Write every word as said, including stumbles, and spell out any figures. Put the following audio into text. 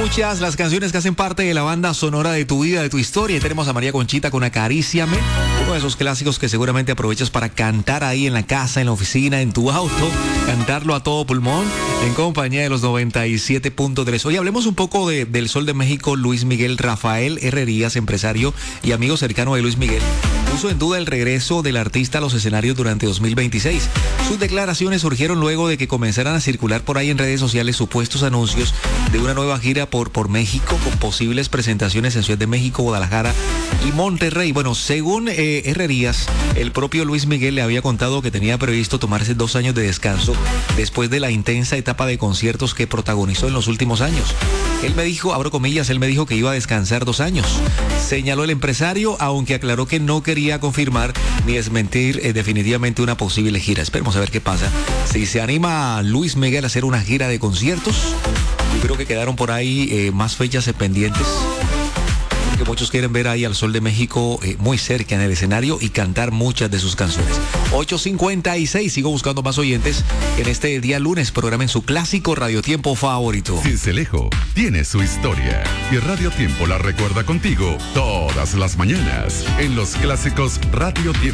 muchas las canciones que hacen parte de la banda sonora de tu vida, de tu historia. Y tenemos a María Conchita con Acaríciame, uno de esos clásicos que seguramente aprovechas para cantar ahí en la casa, en la oficina, en tu auto, cantarlo a todo pulmón, en compañía de los noventa y siete punto tres. Hoy hablemos un poco de, del Sol de México. Luis Miguel Rafael Herrerías, empresario y amigo cercano de Luis Miguel, puso en duda el regreso del artista a los escenarios durante dos mil veintiséis. Sus declaraciones surgieron luego de que comenzaran a circular por ahí en redes sociales supuestos anuncios de una nueva gira por, por México, con posibles presentaciones en Ciudad de México, Guadalajara y Monterrey. Bueno, según eh, Herrerías, el propio Luis Miguel le había contado que tenía previsto tomarse dos años de descanso después de la intensa etapa de conciertos que protagonizó en los últimos años. Él me dijo, abro comillas, él me dijo que iba a descansar dos años. Señaló el empresario, aunque aclaró que no quería confirmar ni desmentir eh, definitivamente una posible gira. Esperemos a ver qué pasa. Si se anima Luis Miguel a hacer una gira de conciertos, yo creo que quedaron por ahí eh, más fechas eh, pendientes. Que muchos quieren ver ahí al Sol de México eh, muy cerca en el escenario y cantar muchas de sus canciones. ocho cincuenta y seis, sigo buscando más oyentes en este día lunes. Programen su clásico Radio Tiempo favorito. Cincelejo tiene su historia y Radio Tiempo la recuerda contigo todas las mañanas en los clásicos Radio Tiempo.